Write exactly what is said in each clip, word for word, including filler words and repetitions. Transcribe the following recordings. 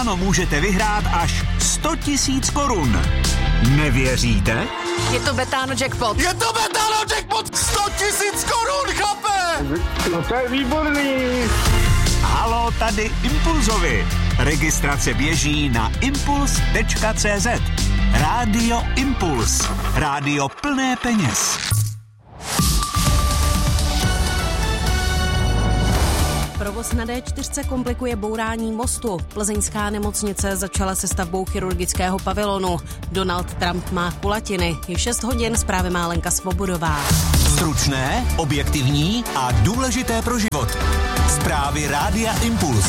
Ano, můžete vyhrát až sto tisíc korun. Nevěříte? Je to Betano jackpot. Je to Betano jackpot! sto tisíc korun, chlape! No to je výborný. Halo, tady Impulzovi. Registrace běží na impuls tečka cé zet. Rádio Impuls. Rádio plné peněz. Provoz na dé čtyři komplikuje bourání mostu. Plzeňská nemocnice začala se stavbou chirurgického pavilonu. Donald Trump má kulatiny. Je šest hodin, zprávy má Lenka Svobodová. Stručné, objektivní a důležité pro život. Zprávy Rádia Impuls.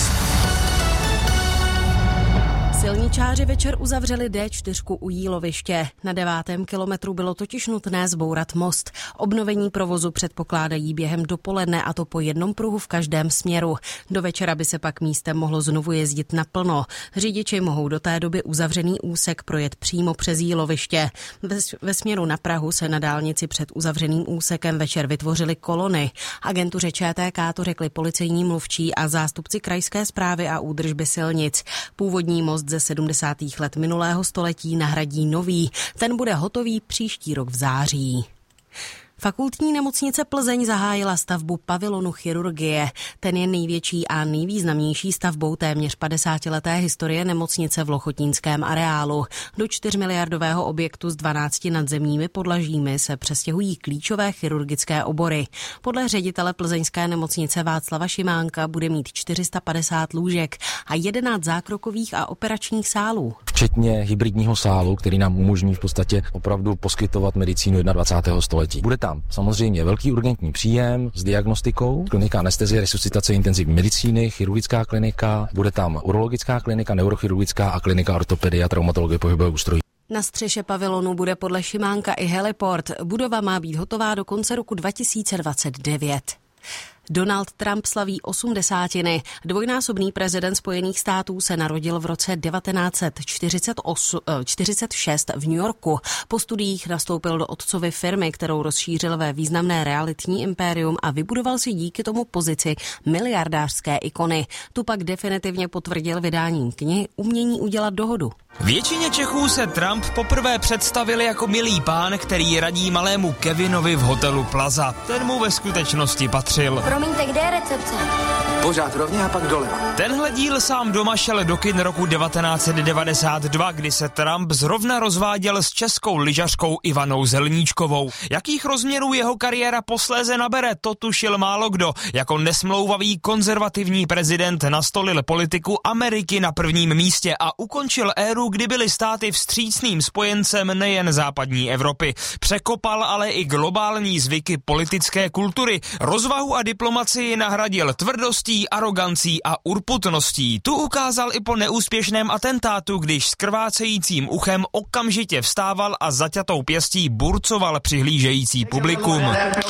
Silničáři večer uzavřeli dé čtyři u Jíloviště. Na devátém kilometru bylo totiž nutné zbourat most. Obnovení provozu předpokládají během dopoledne, a to po jednom pruhu v každém směru. Do večera by se pak místem mohlo znovu jezdit naplno. Řidiči mohou do té doby uzavřený úsek projet přímo přes Jíloviště. Ve, ve směru na Prahu se na dálnici před uzavřeným úsekem večer vytvořily kolony. Agentuře ČTK to řekli policejní mluvčí a zástupci krajské správy a údržby silnic. Původní most ze sedmdesátých let minulého století nahradí nový. Ten bude hotový příští rok v září. Fakultní nemocnice Plzeň zahájila stavbu pavilonu chirurgie. Ten je největší a nejvýznamnější stavbou téměř padesátileté historie nemocnice v Lochotínském areálu. Do čtyřmiliardového objektu s dvanácti nadzemními podlažími se přestěhují klíčové chirurgické obory. Podle ředitele plzeňské nemocnice Václava Šimánka bude mít čtyři sta padesát lůžek a jedenáct zákrokových a operačních sálů. Včetně hybridního sálu, který nám umožní v podstatě opravdu poskytovat medicínu dvacátého prvního století. Bude tam samozřejmě velký urgentní příjem s diagnostikou, klinika anestezie, resuscitace, intenzivní medicíny, chirurgická klinika, bude tam urologická klinika, neurochirurgická a klinika ortopedie a traumatologie pohybového ústrojí. Na střeše pavilonu bude podle Šimánka i heliport. Budova má být hotová do konce roku dva tisíce dvacet devět. Donald Trump slaví osmdesátiny. Dvojnásobný prezident Spojených států se narodil v roce devatenáct set čtyřicet šest v New Yorku. Po studiích nastoupil do otcovy firmy, kterou rozšířil ve významné realitní impérium a vybudoval si díky tomu pozici miliardářské ikony. Tu pak definitivně potvrdil vydáním knihy Umění udělat dohodu. Většině Čechů se Trump poprvé představil jako milý pán, který radí malému Kevinovi v hotelu Plaza. Ten mu ve skutečnosti patřil. Promiňte, kde je recepce? Pořád rovně a pak dole. Tenhle díl sám doma šel do kin roku devatenáct set devadesát dva, kdy se Trump zrovna rozváděl s českou lyžařkou Ivanou Zelníčkovou. Jakých rozměrů jeho kariéra posléze nabere, to tušil málo kdo. Jako nesmlouvavý konzervativní prezident nastolil politiku Ameriky na prvním místě a ukončil éru, kdy byly státy vstřícným spojencem nejen západní Evropy. Překopal ale i globální zvyky politické kultury. Rozvahu a diplomacii nahradil tvrdostí, arogancí a urputností. Tu ukázal i po neúspěšném atentátu, když s krvácejícím uchem okamžitě vstával a zaťatou pěstí burcoval přihlížející publikum.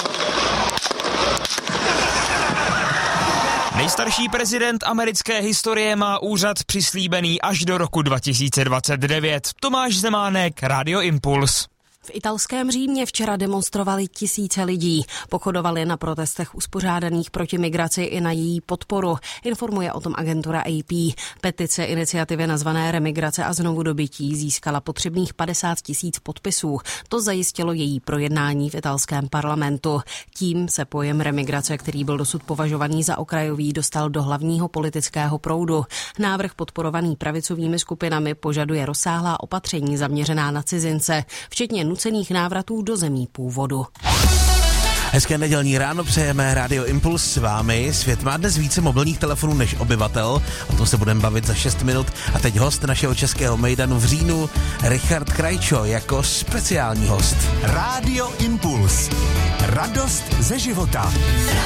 Nejstarší prezident americké historie má úřad přislíbený až do roku dva tisíce dvacet devět. Tomáš Zemánek, Rádio Impuls. V italském Římě včera demonstrovali tisíce lidí. Pochodovali na protestech uspořádaných proti migraci i na její podporu. Informuje o tom agentura A P. Petice iniciativy nazvané Remigrace a znovudobytí získala potřebných padesát tisíc podpisů. To zajistilo její projednání v italském parlamentu. Tím se pojem remigrace, který byl dosud považovaný za okrajový, dostal do hlavního politického proudu. Návrh podporovaný pravicovými skupinami požaduje rozsáhlá opatření zaměřená na cizince, včetně nucených návratů do zemí původu. Hezké nedělní ráno přejeme Rádio Impuls s vámi. Svět má dnes více mobilních telefonů než obyvatel. O tom se budeme bavit za šest minut. A teď host našeho českého mejdanu v říjnu, Richard Krajčo, jako speciální host. Rádio Impuls. Radost ze života.